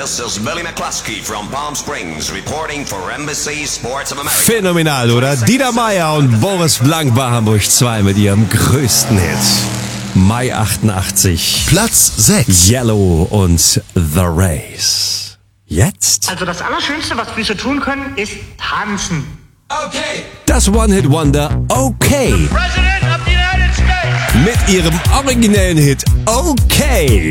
This is Billy McCluskey from Palm Springs, reporting for Embassy Sports of America. Phänomenal, oder? Dieter Meier und Boris Blank bei Hamburg 2 mit ihrem größten Hit. Mai 88. Platz 6. Yellow und The Race. Jetzt? Also das Allerschönste, was wir so tun können, ist tanzen. Okay. Das One-Hit-Wonder Okay. President of the United States. Mit ihrem originellen Hit Okay.